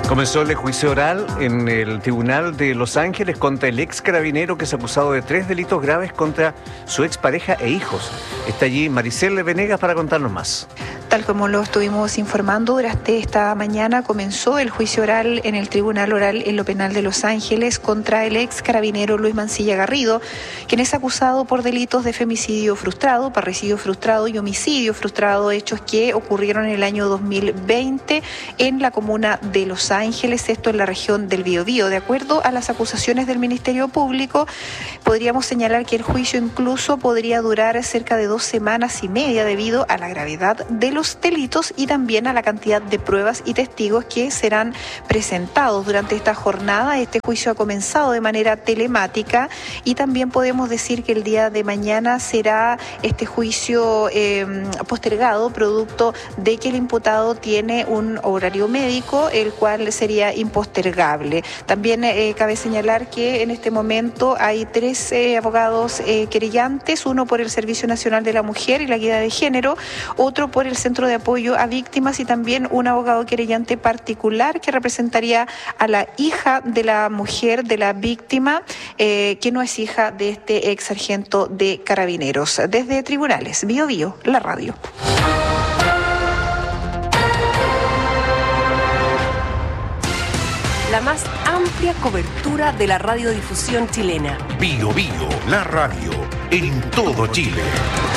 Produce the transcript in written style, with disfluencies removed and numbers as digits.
Comenzó el juicio oral en el Tribunal de Los Ángeles contra el ex carabinero que es acusado de 3 delitos graves contra su expareja e hijos. Está allí Maricel Venegas para contarnos más. Tal como lo estuvimos informando, durante esta mañana comenzó el juicio oral en el Tribunal Oral en lo Penal de Los Ángeles contra el ex carabinero Luis Mancilla Garrido, quien es acusado por delitos de femicidio frustrado, parricidio frustrado y homicidio frustrado, hechos que ocurrieron en el año 2020 en la comuna de Los Ángeles, esto en la región del Biobío. De acuerdo a las acusaciones del Ministerio Público, podríamos señalar que el juicio incluso podría durar cerca de 2 semanas y media debido a la gravedad de los delitos y también a la cantidad de pruebas y testigos que serán presentados durante esta jornada. Este juicio ha comenzado de manera telemática y también podemos decir que el día de mañana será este juicio postergado, producto de que el imputado tiene un horario médico, el cual sería impostergable. También cabe señalar que en este momento hay 3 abogados querellantes, uno por el Servicio Nacional de la Mujer y la Equidad de Género, otro por el Centro de Apoyo a Víctimas y también un abogado querellante particular que representaría a la hija de la mujer de la víctima, que no es hija de este ex sargento de Carabineros. Desde Tribunales, Biobío, la radio. La más amplia cobertura de la radiodifusión chilena. Biobío, la radio, en todo Chile.